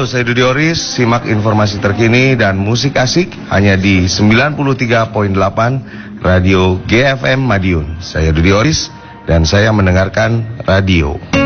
Halo, saya Dudi Oris. Simak informasi terkini dan musik asik hanya di 93.8 Radio GFM Madiun. Saya Dudi Oris dan saya mendengarkan radio.